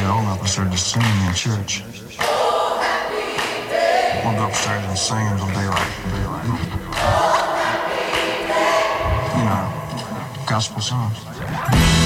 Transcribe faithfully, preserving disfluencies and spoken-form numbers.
old enough, I started just singing in church. We'll go upstairs and sing until daylight. You know, gospel songs.